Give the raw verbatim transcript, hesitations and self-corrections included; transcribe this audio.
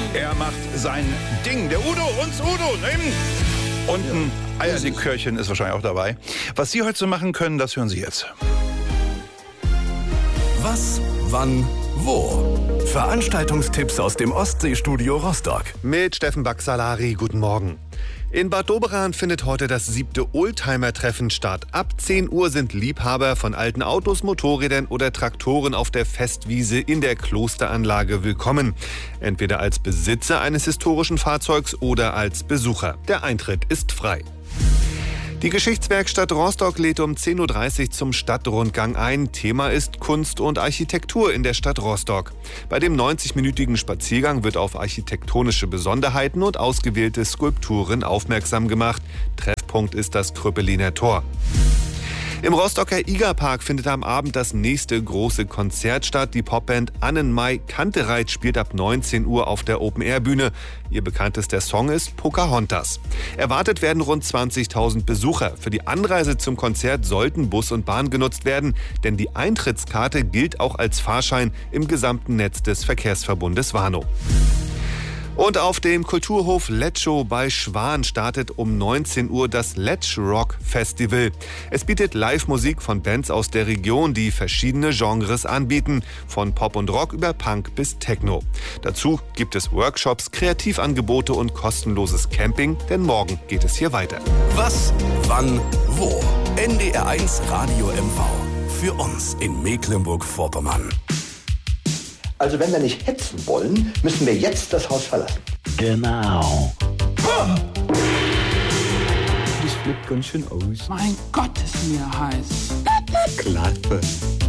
Er macht sein Ding. Der Udo und Udo. Nehmen. Und ein Eierlikörchen ist wahrscheinlich auch dabei. Was Sie heute so machen können, das hören Sie jetzt. Was, wann, wo? Veranstaltungstipps aus dem Ostseestudio Rostock. Mit Steffen Baxalari, guten Morgen. In Bad Doberan findet heute das siebte Oldtimer-Treffen statt. Ab zehn Uhr sind Liebhaber von alten Autos, Motorrädern oder Traktoren auf der Festwiese in der Klosteranlage willkommen. Entweder als Besitzer eines historischen Fahrzeugs oder als Besucher. Der Eintritt ist frei. Die Geschichtswerkstatt Rostock lädt um zehn Uhr dreißig zum Stadtrundgang ein. Thema ist Kunst und Architektur in der Stadt Rostock. Bei dem neunzig-minütigen Spaziergang wird auf architektonische Besonderheiten und ausgewählte Skulpturen aufmerksam gemacht. Treffpunkt ist das Kröppeliner Tor. Im Rostocker Igerpark findet am Abend das nächste große Konzert statt. Die Popband Annenmai Kantereit spielt ab neunzehn Uhr auf der Open-Air-Bühne. Ihr bekanntester Song ist Pocahontas. Erwartet werden rund zwanzigtausend Besucher. Für die Anreise zum Konzert sollten Bus und Bahn genutzt werden, denn die Eintrittskarte gilt auch als Fahrschein im gesamten Netz des Verkehrsverbundes Warnow. Und auf dem Kulturhof Letschow bei Schwan startet um neunzehn Uhr das Letsch Rock Festival. Es bietet Live-Musik von Bands aus der Region, die verschiedene Genres anbieten, von Pop und Rock über Punk bis Techno. Dazu gibt es Workshops, Kreativangebote und kostenloses Camping, denn morgen geht es hier weiter. Was, wann, wo? N D R eins Radio M V. Für uns in Mecklenburg-Vorpommern. Also wenn wir nicht hetzen wollen, müssen wir jetzt das Haus verlassen. Genau. Das flippt ganz schön aus. Mein Gott, ist mir heiß. Klasse.